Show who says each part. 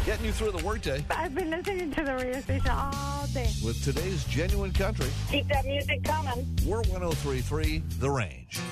Speaker 1: getting you through the workday
Speaker 2: I've been listening to the radio station all day.
Speaker 1: with today's genuine country.
Speaker 2: Keep that music coming.
Speaker 1: We're 103.3 The Range.